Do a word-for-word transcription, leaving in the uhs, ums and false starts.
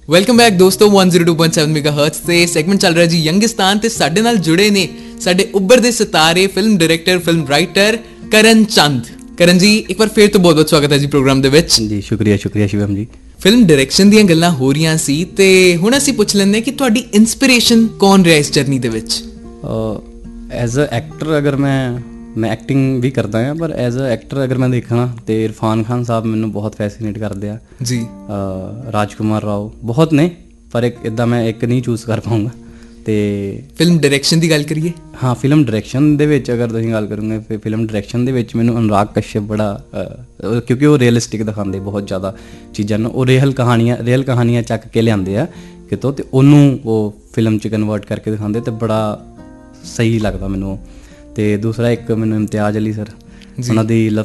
Welcome back ਦੋਸਤੋ one oh two point seven ਮੈਗਾਹਰਟਜ਼ ਤੇ segment ਚੱਲ ਰਿਹਾ ਜੀ ਯੰਗਿਸਤਾਨ ਤੇ ਸਾਡੇ ਨਾਲ ਜੁੜੇ ਨੇ ਸਾਡੇ ਉੱਭਰਦੇ ਸਿਤਾਰੇ ਫਿਲਮ ਡਾਇਰੈਕਟਰ ਫਿਲਮ ਰਾਈਟਰ ਕਰਨ ਚੰਦ। ਕਰਨ ਜੀ ਇੱਕ ਵਾਰ ਫਿਰ ਤੋਂ ਬਹੁਤ ਬਹੁਤ ਸਵਾਗਤ ਹੈ ਜੀ ਪ੍ਰੋਗਰਾਮ ਦੇ ਵਿੱਚ। ਜੀ ਸ਼ੁਕਰੀਆ ਸ਼ੁਕਰੀਆ ਸ਼ਿਵਮ ਜੀ। ਫਿਲਮ ਡਾਇਰੈਕਸ਼ਨ ਦੀਆਂ ਗੱਲਾਂ ਹੋ ਰਹੀਆਂ ਸੀ ਤੇ ਹੁਣ ਅਸੀਂ ਪੁੱਛ ਲੈਂਦੇ ਕਿ ਤੁਹਾਡੀ ਇਨਸਪੀਰੇਸ਼ਨ ਕੌਣ ਰਿਹਾ ਇਸ ਜਰਨੀ ਦੇ ਵਿੱਚ? ਐਜ਼ ਅ ਐਕਟਰ ਅਗਰ ਮੈਂ ਮੈਂ ਐਕਟਿੰਗ ਵੀ ਕਰਦਾ ਹਾਂ, ਪਰ ਐਜ਼ ਅ ਐਕਟਰ ਅਗਰ ਮੈਂ ਦੇਖਾਂ ਤਾਂ ਇਰਫਾਨ ਖਾਨ ਸਾਹਿਬ ਮੈਨੂੰ ਬਹੁਤ ਫੈਸੀਨੇਟ ਕਰਦੇ ਆ ਜੀ। ਰਾਜਕੁਮਾਰ ਰਾਓ ਬਹੁਤ ਨੇ, ਪਰ ਇੱਕ ਇੱਦਾਂ ਮੈਂ ਇੱਕ ਨਹੀਂ ਚੂਜ਼ ਕਰ ਪਾਊਂਗਾ। ਅਤੇ ਫਿਲਮ ਡਾਇਰੈਕਸ਼ਨ ਦੀ ਗੱਲ ਕਰੀਏ, ਹਾਂ ਫਿਲਮ ਡਾਇਰੈਕਸ਼ਨ ਦੇ ਵਿੱਚ ਅਗਰ ਤੁਸੀਂ ਗੱਲ ਕਰੋਗੇ ਫਿਰ ਫਿਲਮ ਡਾਇਰੈਕਸ਼ਨ ਦੇ ਵਿੱਚ ਮੈਨੂੰ ਅਨੁਰਾਗ ਕਸ਼ਯਪ ਬੜਾ, ਕਿਉਂਕਿ ਉਹ ਰੀਅਲਿਸਟਿਕ ਦਿਖਾਉਂਦੇ ਬਹੁਤ ਜ਼ਿਆਦਾ ਚੀਜ਼ਾਂ ਨੂੰ, ਉਹ ਰੀਅਲ ਕਹਾਣੀਆਂ ਰੀਅਲ ਕਹਾਣੀਆਂ ਚੱਕ ਕੇ ਲਿਆਉਂਦੇ ਆ ਕਿਤੋਂ ਅਤੇ ਉਹਨੂੰ ਉਹ ਫਿਲਮ 'ਚ ਕਨਵਰਟ ਕਰਕੇ ਦਿਖਾਉਂਦੇ ਅਤੇ ਬੜਾ ਸਹੀ ਲੱਗਦਾ ਮੈਨੂੰ। ਅਤੇ ਦੂਸਰਾ ਇੱਕ ਮੈਨੂੰ ਇਮਤਿਆਜ਼ ਅਲੀ ਸਰ, ਉਹਨਾਂ ਦੀ